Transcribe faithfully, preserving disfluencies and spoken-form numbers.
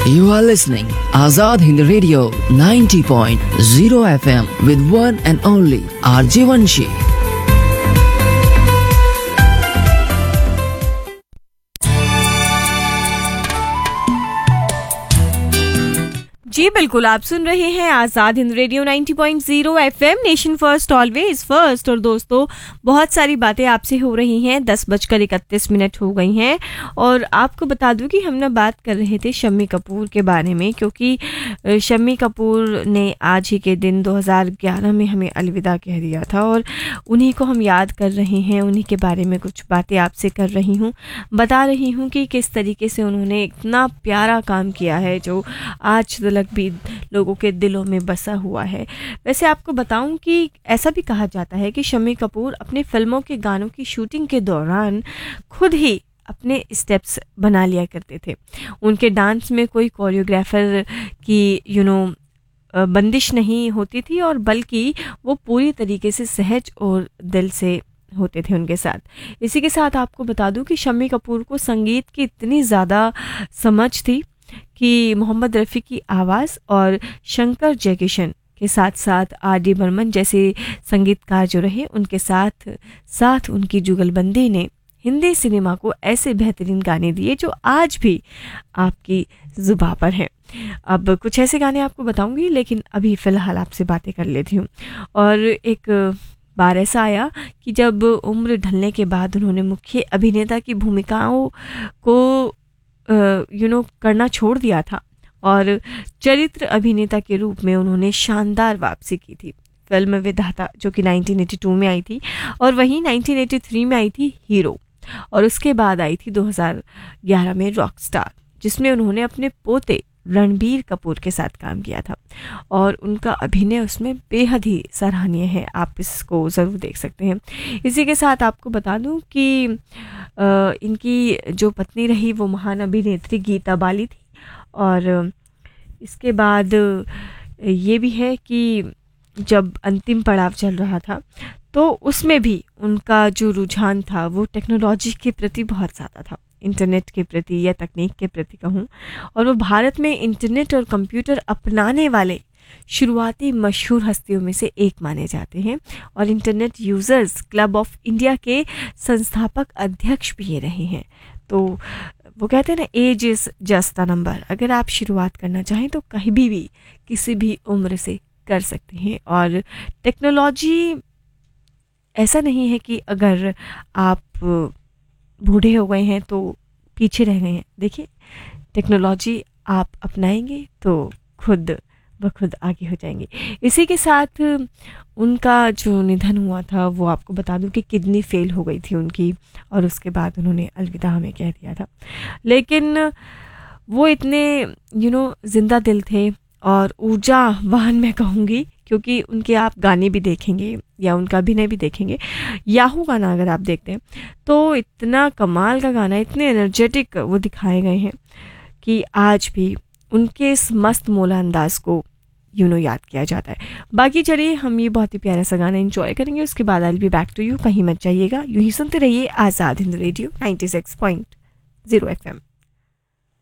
You are listening Azad Hind Radio ninety point zero F M with one and only R J Vanshi. जी बिल्कुल, आप सुन रहे हैं Azad Hind radio नब्बे point zero FM, nation first always first. और दोस्तों, बहुत सारी बातें आपसे हो रही हैं। दस बजकर इकतीस मिनट हो गई हैं और आपको बता दूं कि हम ना बात कर रहे थे शम्मी कपूर के बारे में, क्योंकि शम्मी कपूर ने आज ही के दिन दो हज़ार ग्यारह में हमें अलविदा कह दिया था और उन्हीं को हम याद कर रहे हैं। उन्हीं के बारे में कुछ बातें आपसे कर रही हूँ, बता रही हूँ कि किस तरीके से उन्होंने इतना प्यारा काम किया है जो आज तक भी लोगों के दिलों में बसा हुआ है। वैसे आपको बताऊं कि ऐसा भी कहा जाता है कि शम्मी कपूर अपने फिल्मों के गानों की शूटिंग के दौरान खुद ही अपने स्टेप्स बना लिया करते थे। उनके डांस में कोई कोरियोग्राफर की यू नो बंदिश नहीं होती थी और बल्कि वो पूरी तरीके से सहज और दिल से होते थे उनके साथ। इसी के साथ आपको बता दूं कि शम्मी कपूर को संगीत की इतनी ज़्यादा समझ थी कि मोहम्मद रफ़ी की आवाज़ और शंकर जयकिशन के साथ साथ आर डी बर्मन जैसे संगीतकार जो रहे, उनके साथ साथ उनकी जुगलबंदी ने हिंदी सिनेमा को ऐसे बेहतरीन गाने दिए जो आज भी आपकी ज़ुबान पर हैं। अब कुछ ऐसे गाने आपको बताऊंगी, लेकिन अभी फ़िलहाल आपसे बातें कर लेती हूँ। और एक बार ऐसा आया कि जब उम्र ढलने के बाद उन्होंने मुख्य अभिनेता की भूमिकाओं को यू नो करना छोड़ दिया था और चरित्र अभिनेता के रूप में उन्होंने शानदार वापसी की थी। फिल्म विधाता जो कि नाइनटीन एटी टू में आई थी और वहीं नाइनटीन एटी थ्री में आई थी हीरो, और उसके बाद आई थी दो हज़ार ग्यारह में रॉक स्टार, जिसमें उन्होंने अपने पोते रणबीर कपूर के साथ काम किया था और उनका अभिनय उसमें बेहद ही सराहनीय है। आप इसको ज़रूर देख सकते हैं। इसी के साथ आपको बता दूं कि आ, इनकी जो पत्नी रही वो महान अभिनेत्री गीता बाली थी। और इसके बाद ये भी है कि जब अंतिम पड़ाव चल रहा था तो उसमें भी उनका जो रुझान था वो टेक्नोलॉजी के प्रति बहुत ज़्यादा था, इंटरनेट के प्रति या तकनीक के प्रति कहूँ। और वो भारत में इंटरनेट और कंप्यूटर अपनाने वाले शुरुआती मशहूर हस्तियों में से एक माने जाते हैं और internet users club of India के संस्थापक अध्यक्ष भी ये रहे हैं। तो वो कहते हैं ना, as is just a number. अगर आप शुरुआत करना चाहें तो कहीं भी भी किसी भी उम्र से कर सकते हैं। और टेक्नोलॉजी ऐसा नहीं है कि अगर आप बूढ़े हो गए हैं तो पीछे रह गए हैं। देखिए, टेक्नोलॉजी आप अपनाएंगे तो खुद ब खुद आगे हो जाएंगे। इसी के साथ उनका जो निधन हुआ था वो आपको बता दूं कि किडनी फेल हो गई थी उनकी और उसके बाद उन्होंने अलविदा हमें कह दिया था। लेकिन वो इतने यू नो जिंदा दिल थे और ऊर्जावान मैं कहूँगी, क्योंकि उनके आप गाने भी देखेंगे या उनका अभिनय भी देखेंगे। याहू गाना अगर आप देखते हैं तो इतना कमाल का गाना, इतने एनर्जेटिक वो दिखाए गए हैं कि आज भी उनके इस मस्त मौला अंदाज को यू नो याद किया जाता है। बाकी चलिए हम ये बहुत ही प्यारा सा गाना एंजॉय करेंगे, उसके बाद I will be back to you. कहीं मत जाइएगा, यूं ही सुनते रहिए Azad Hind radio ninety six point zero F M.